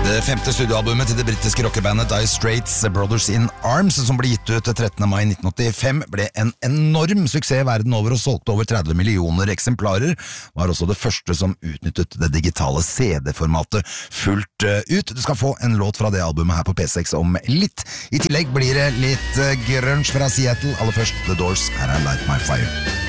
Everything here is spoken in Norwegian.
Det femte studioalbumet til det britiske rockebandet Dire Straits, Brothers in Arms, som ble gitt ut 13. mai 1985, ble en enorm suksess verden over og solgte over 30 millioner eksemplarer. Var også det første som utnyttet det digitale CD-formatet fullt ut. Du skal få en låt fra det albumet her på P6 om litt. I tillegg blir det litt grunge fra Seattle. Aller først The Doors, her er Light My Fire.